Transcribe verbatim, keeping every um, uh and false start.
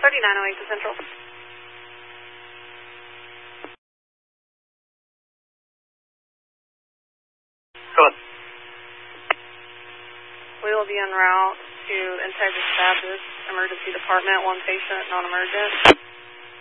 thirty-nine oh eight to Central. Go ahead. We will be en route to Integrity Baptist Emergency Department, one patient, non-emergent.